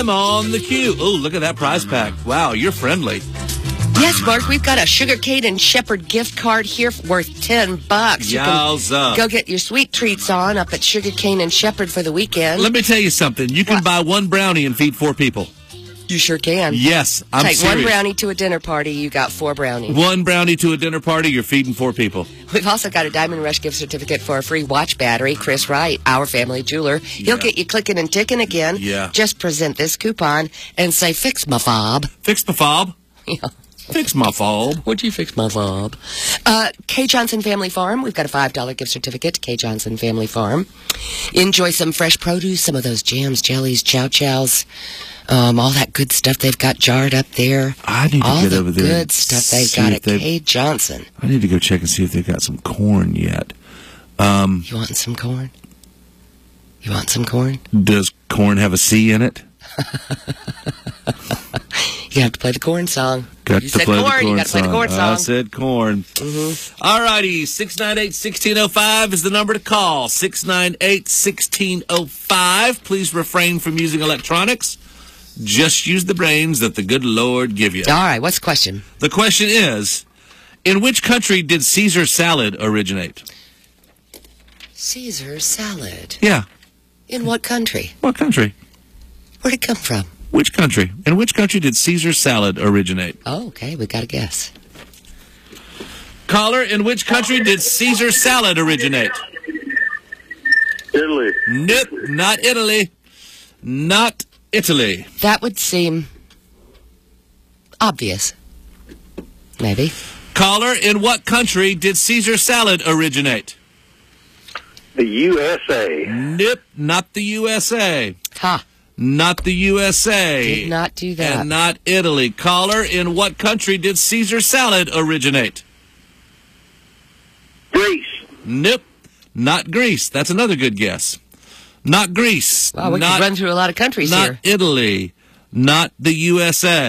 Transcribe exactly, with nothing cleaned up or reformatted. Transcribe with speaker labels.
Speaker 1: I'm on the queue. Oh, look at that prize pack. Wow, you're friendly.
Speaker 2: Yes, Mark, we've got a Sugar Cane and Shepherd gift card here worth ten bucks. You
Speaker 1: Yowza.
Speaker 2: can go get your sweet treats on up at Sugar Cane and Shepherd for the weekend.
Speaker 1: Let me tell you something. You can
Speaker 2: What?
Speaker 1: buy one brownie and feed four people.
Speaker 2: You sure can.
Speaker 1: Yes, I'm
Speaker 2: Take
Speaker 1: serious.
Speaker 2: one brownie to a dinner party, you got four brownies.
Speaker 1: One brownie to a dinner party, you're feeding four people.
Speaker 2: We've also got a Diamond Rush gift certificate for a free watch battery. Chris Wright, our family jeweler. He'll
Speaker 1: Yeah.
Speaker 2: get you clicking and ticking again.
Speaker 1: Yeah.
Speaker 2: Just present this coupon and say, fix my fob.
Speaker 1: Fix my fob.
Speaker 2: Yeah.
Speaker 1: Fix my fob.
Speaker 2: Would you fix my fob? Uh, K. Johnson Family Farm. We've got a five dollar gift certificate to K. Johnson Family Farm. Enjoy some fresh produce, some of those jams, jellies, chow chows, um, all that good stuff they've got jarred up there.
Speaker 1: I need to
Speaker 2: all
Speaker 1: get
Speaker 2: the
Speaker 1: over there
Speaker 2: good
Speaker 1: and
Speaker 2: stuff they've
Speaker 1: see
Speaker 2: got
Speaker 1: if
Speaker 2: at
Speaker 1: they've-
Speaker 2: K. Johnson.
Speaker 1: I need to go check and see if they've got some corn yet. Um,
Speaker 2: You want some corn? You want some corn?
Speaker 1: does corn have a C in it?
Speaker 2: You have to play the corn song.
Speaker 1: Got
Speaker 2: you
Speaker 1: to
Speaker 2: said
Speaker 1: play
Speaker 2: corn,
Speaker 1: the corn
Speaker 2: you got to play the
Speaker 1: song.
Speaker 2: corn song.
Speaker 1: I said corn.
Speaker 2: Mm-hmm.
Speaker 1: All righty, six nine eight, one six zero five is the number to call. six nine eight, one six zero five. Please refrain from using electronics. Just use the brains that the good Lord give you.
Speaker 2: All right, what's the question?
Speaker 1: The question is, in which country did Caesar salad originate?
Speaker 2: Caesar salad.
Speaker 1: Yeah,
Speaker 2: In what country?
Speaker 1: what country?
Speaker 2: Where'd it come from?
Speaker 1: Which country? In which country did Caesar salad originate?
Speaker 2: Oh, okay, we got a guess.
Speaker 1: Caller, in which country did Caesar salad originate?
Speaker 3: Italy.
Speaker 1: Nope, not Italy. Not Italy.
Speaker 2: That would seem obvious. Maybe.
Speaker 1: Caller, in what country did Caesar salad originate?
Speaker 3: The U S A.
Speaker 1: Nope, not the U S A.
Speaker 2: Ha.
Speaker 1: Not the U S A.
Speaker 2: Did not do that.
Speaker 1: And not Italy. Caller, in what country did Caesar salad originate?
Speaker 3: Greece.
Speaker 1: Nope, not Greece. That's another good guess. Not Greece.
Speaker 2: Wow, we
Speaker 1: not,
Speaker 2: could run through a lot of countries
Speaker 1: not
Speaker 2: here.
Speaker 1: Italy. Not the U S A.